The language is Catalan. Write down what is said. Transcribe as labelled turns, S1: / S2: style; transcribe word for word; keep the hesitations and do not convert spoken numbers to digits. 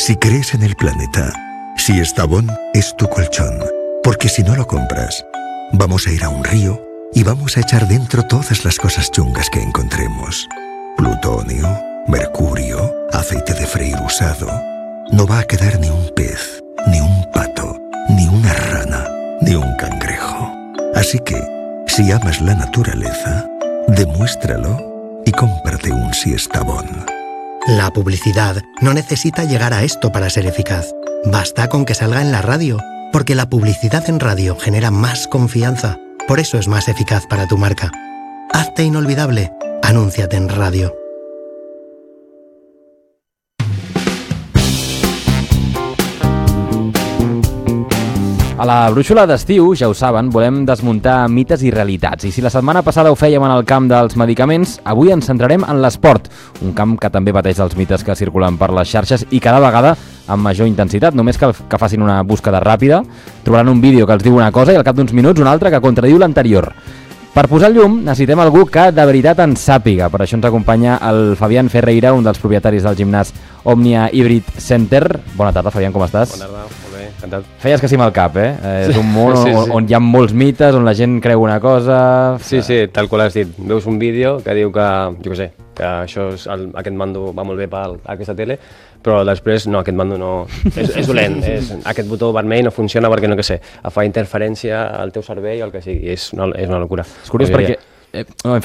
S1: Si crees en el planeta, si Estavón es tu colchón, porque si no lo compras, vamos a ir a un río y vamos a echar dentro todas las cosas chungas que encontremos. Plutonio, mercurio, aceite de freír usado. No va a quedar ni un pez, ni un pato, ni una rana, ni un cangrejo. Así que, si amas la naturaleza, demuéstralo y cómprate un Siestabón.
S2: La publicidad no necesita llegar a esto para ser eficaz. Basta con que salga en la radio, porque la publicidad en radio genera más confianza. Por eso es más eficaz para tu marca. Hazte inolvidable. Anúnciate en radio.
S3: A la brúixola d'estiu, ja ho saben, volem desmuntar mites i realitats. I si la setmana passada ho fèiem en el camp dels medicaments, avui ens centrarem en l'esport, un camp que també pateix els mites que circulen per les xarxes i cada vegada amb major intensitat. Només cal que facin una búsqueda ràpida, trobaran un vídeo que els diu una cosa i al cap d'uns minuts un altre que contradiu l'anterior. Per posar el llum necessitem algú que de veritat en sàpiga. Per això ens acompanya el Fabián Ferreira, un dels propietaris del gimnàs Omnia Hybrid Center. Bona tarda, Fabián, com estàs?
S4: Bona tarda, molt bé, encantat.
S3: Feies que sí amb el cap, eh? És un món
S4: sí, sí,
S3: on,
S4: sí.
S3: on hi ha molts mites, on la gent creu una cosa...
S4: Sí, sí, tal qual has dit. Veus un vídeo que diu que, jo què sé, que això és el, aquest mando va molt bé per aquesta tele, però després, no, aquest mando no... És, és dolent, és, aquest botó vermell no funciona perquè, no què sé, fa interferència al teu cervell o el que sigui, és una, és una locura.
S3: És curiós perquè... Eh, no, hem,